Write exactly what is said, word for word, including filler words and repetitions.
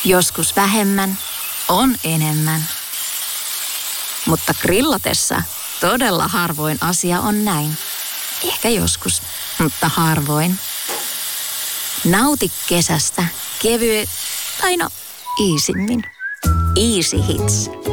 Joskus vähemmän on enemmän. Mutta grillatessa todella harvoin asia on näin. Ehkä joskus, mutta harvoin. Nauti kesästä kevyen, tai no, iisimmin. Easy Hits.